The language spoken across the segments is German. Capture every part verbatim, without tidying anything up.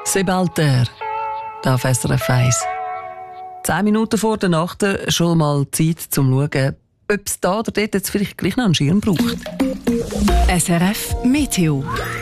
Sebalter, da auf S R F eins. Zehn Minuten vor der Nacht schon mal Zeit, um zu schauen, ob es da oder dort jetzt vielleicht gleich noch einen Schirm braucht. S R F Meteo.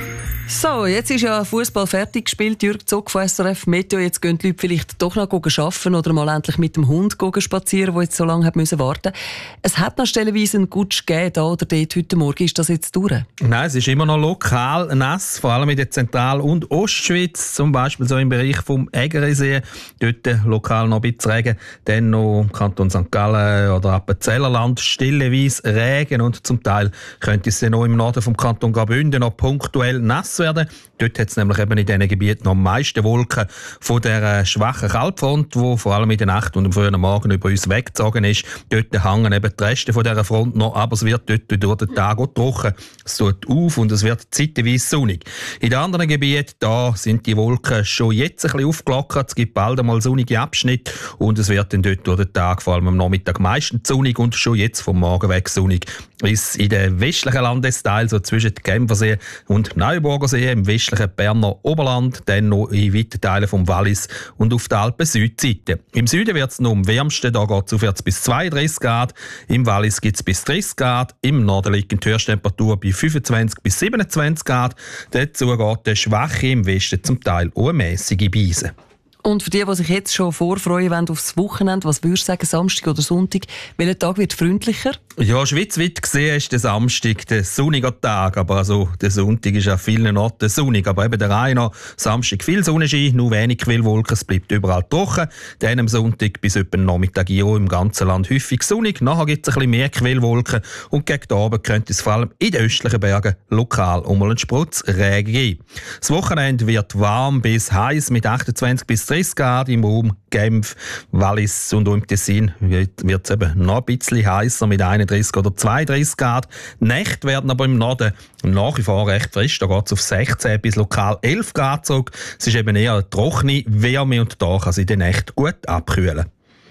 So, jetzt ist ja Fußball fertig gespielt. Jürg Zog von S R F Meteo. Jetzt gehen die Leute vielleicht doch noch arbeiten oder mal endlich mit dem Hund spazieren, der jetzt so lange hat müssen warten. Es hat noch stellenweise einen Gutsch gegeben, da oder dort heute Morgen. Ist das jetzt durch? Nein, es ist immer noch lokal nass, vor allem in der Zentral- und Ostschweiz, zum Beispiel so im Bereich vom Ägerisee. Dort lokal noch ein bisschen Regen. Dann noch im Kanton Sankt Gallen oder Appenzellerland stilleweise Regen und zum Teil könnte es dann noch im Norden vom Kanton Graubünden noch punktuell nass werden. Dort hat es nämlich eben in diesen Gebieten noch am meisten Wolken von der schwachen Kaltfront, die vor allem in der Nacht und am frühen Morgen über uns weggezogen ist. Dort hängen eben die Reste von dieser Front noch, aber es wird dort durch den Tag auch trocken. Es tut auf und es wird zeitweise sonnig. In den anderen Gebieten da sind die Wolken schon jetzt ein bisschen aufgelockert. Es gibt bald einmal sonnige Abschnitte und es wird dann dort durch den Tag, vor allem am Nachmittag, meistens sonnig und schon jetzt vom Morgen weg sonnig. Ist in den westlichen Landesteilen, so zwischen Genfersee und Neuburger See, im westlichen Berner Oberland, dann noch in weiten Teilen vom Wallis und auf der Alpen-Südseite. Im Süden wird es noch am wärmsten, da geht es aufwärts bis zweiunddreißig Grad, im Wallis gibt es bis dreißig Grad, im Norden liegt die Höchsttemperatur bei fünfundzwanzig bis siebenundzwanzig Grad, dazu geht der schwache, im Westen zum Teil auch eine mässige Beise. Und für die, die sich jetzt schon vorfreuen wollen aufs Wochenende, was würdest du sagen, Samstag oder Sonntag, welcher Tag wird freundlicher? Ja, schweizweit gesehen ist der Samstag der sonnige Tag, aber also der Sonntag ist an vielen Orten sonnig. Aber eben der Rhein Samstag viel Sonnenschein, nur wenig Quellwolken, es bleibt überall trocken. Dann am Sonntag bis etwa Nachmittag auch im ganzen Land häufig sonnig. Nachher gibt es ein bisschen mehr Quellwolken und gegen Abend könnte es vor allem in den östlichen Bergen lokal um einen Sprutz Regen geben. Das Wochenende wird warm bis heiß mit achtundzwanzig bis dreißig Grad im Raum Genf, Wallis und im Tessin wird es eben noch ein bisschen heißer mit einunddreißig oder zweiunddreißig Grad. Die Nächte werden aber im Norden nach wie vor recht frisch. Da geht es auf sechzehn bis lokal elf Grad zurück. Es ist eben eher eine trockene Wärme und da kann es in der Nacht gut abkühlen.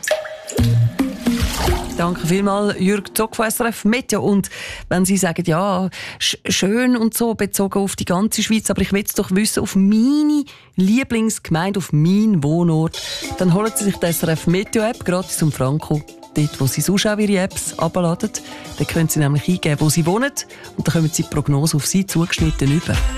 Danke vielmals, Jürg Zog von S R F Meteo. Und wenn Sie sagen, ja, sch- schön und so, bezogen auf die ganze Schweiz, aber ich will es doch wissen, auf meine Lieblingsgemeinde, auf meinen Wohnort, dann holen Sie sich die S R F Meteo-App gratis um Franco. Dort, wo Sie sonst auch Ihre Apps abladen. Dann können Sie nämlich eingeben, wo Sie wohnen und dann kommen Sie die Prognose auf Sie zugeschnitten über.